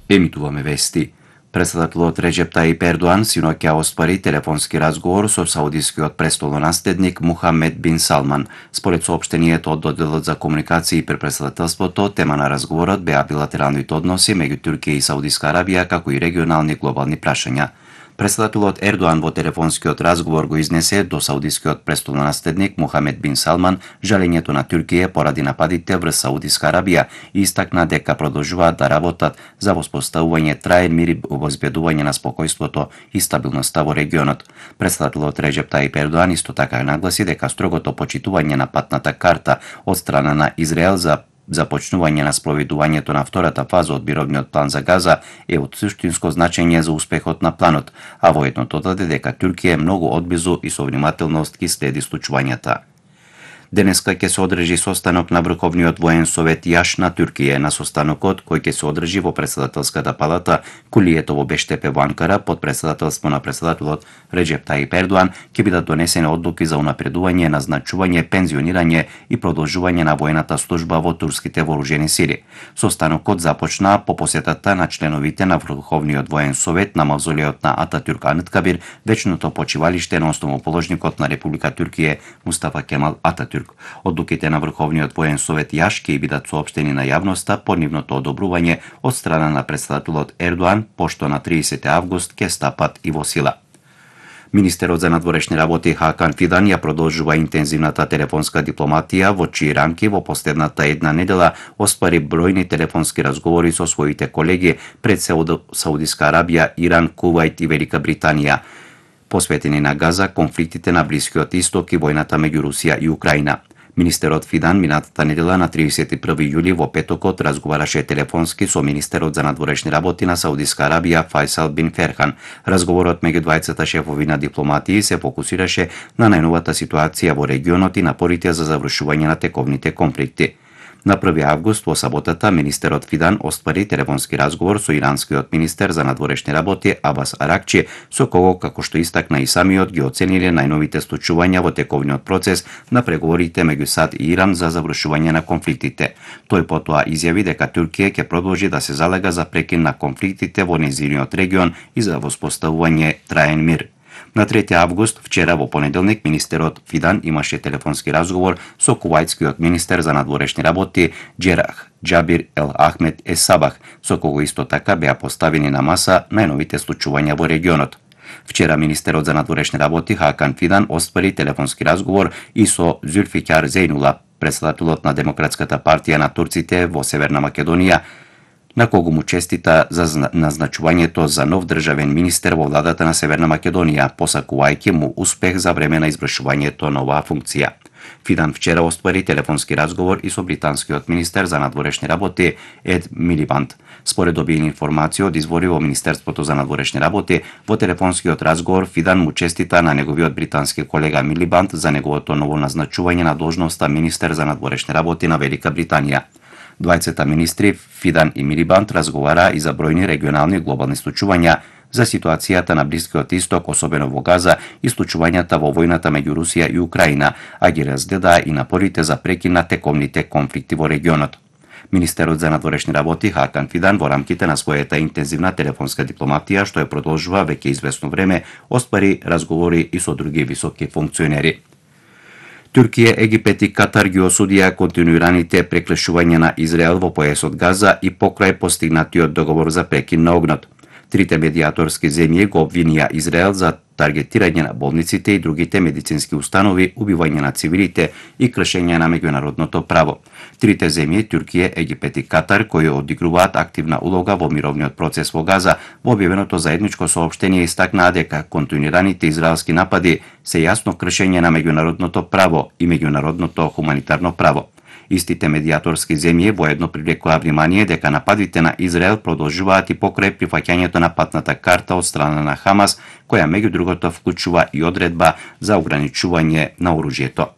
Емитуваме вести. Председателот Реджеп Таип Ердоан синоќа оствари телефонски разговор со саудискиот престолонаследник Мухамед бин Салман. Според соопштението од одделот за комуникации при председателството, тема на разговорот беа билатералните односи меѓу Турција и Саудиска Арабија, како и регионални глобални прашања. Председателот Ердоан во телефонскиот разговор го изнесе до саудискиот престолонаследник Мухамед бин Салман жалењето на Турција поради нападите врз Саудиска Арабија и истакна дека продолжуваат да работат за воспоставување траен мир и обезбедување на спокојството и стабилноста во регионот. Председателот Реджеп Таип Ердоан исто така нагласи дека строгото почитување на патната карта од страна на Израел за започнување на спроведувањето на втората фаза од мировниот план за Газа е од суштинско значење за успехот на планот, а воедно додаде дека Турција е многу одблизу и со внимателност ги следи случувањата. Денеска ќе се одржи состанок на Врховниот воен совет Јаш на Турција. На состанокот, кој ќе се одржи во председателската палата Кулието во Бештепе во Анкара под председателство на председателот Реджеп Таип Ердоан, ќе бидат донесени одлуки за унапредување, назначување, пензионирање и продолжување на воената служба во турските вооружени сили. Состанокот започна по посетата на членовите на Врховниот воен совет на мавзолеот на Ататюрк Анткабир, вечното почивалиште на основоположникот на Република Турција Мустафа Кемал Ататюрк. Одлуките на Врховниот воен совет Јаш ќе бидат соопштени на јавноста по нивното одобрување од страна на председателот Ердоан, пошто на 30 август ќе стапат и во сила. Министерот за надворешни работи Хакан Фидан ја продолжува интензивната телефонска дипломатија, во чии рамки во последната една недела оспари бројни телефонски разговори со своите колеги пред Саудиска Арабија, Иран, Кувајт и Велика Британија, посветени на Газа, конфликтите на Блискиот Исток и војната меѓу Русија и Украина. Министерот Фидан минатата недела на 31 јули во петокот разговараше телефонски со министерот за надворешни работи на Саудиска Арабија Фајсал бин Ферхан. Разговорот меѓу двајцата шефови на дипломатии се фокусираше на најновата ситуација во регионот и напорите за завршување на тековните конфликти. На 1 август во саботата министерот Фидан оствари телефонски разговор со иранскиот министер за надворешни работи Абас Аракчи, со кого, како што истакна и самиот, ги оцениле најновите случувања во тековниот процес на преговорите меѓу САД и Иран за завршување на конфликтите. Тој потоа изјави дека Турција ќе продолжи да се залега за прекин на конфликтите во нејзиниот регион и за воспоставување траен мир. На 3 август, вчера во понеделник, министерот Фидан имаше телефонски разговор со кувајтскиот министер за надворешни работи Џерах Џабир Ел Ахмед Сабах, со кого исто така беа поставени на маса најновите случувања во регионот. Вчера министерот за надворешни работи Хакан Фидан оствари телефонски разговор и со Зулфикар Зејнула, председателот на Демократската партија на турците во Северна Македонија, на кого му честита за назначувањето за нов државен министер во владата на Северна Македонија, посакувајќи му успех за време на извршувањето на оваа функција. Фидан вчера оствари телефонски разговор и со британскиот министер за надворешни работи Ед Милибанд. Според добиени информации од извори во Министерството за надворешни работи, во телефонскиот разговор Фидан му честита на неговиот британски колега Милибанд за неговото ново назначување на должноста министер за надворешни работи на Велика Британија. Двајцата министри, Фидан и Милибанд, разговара и за бројни регионални и глобални случувања, за ситуацијата на Блискиот Исток, особено во Газа, и случувањата во војната меѓу Русија и Украина, а ги разгледаа и напорите за прекин на тековните конфликти во регионот. Министерот за надворешни работи Хакан Фидан во рамките на својата интензивна телефонска дипломатија, што ја продолжува веќе известно време, оспари разговори и со други високи функционери. Турција, Египет и Катар ги осудија континуираните преклучувања на Израел во појасот Газа и покрај постигнатиот договор за прекин на огнот. Трите медиаторски земји го обвинија Израел за таргетирање на болниците и другите медицински установи, убивање на цивилите и кршење на меѓународното право. Трите земји, Турција, Египет и Катар, кои одигруваат активна улога во мировниот процес во Газа, во објавеното заедничко соопштение истакнаа дека континуираните израелски напади се јасно кршење на меѓународното право и меѓународното хуманитарно право. Истите медиаторски земји воедно привлекоа внимание дека нападите на Израел продолжуваат и покрај прифаќањето на патната карта од страна на Хамас, која меѓу другото вклучува и одредба за ограничување на оружјето.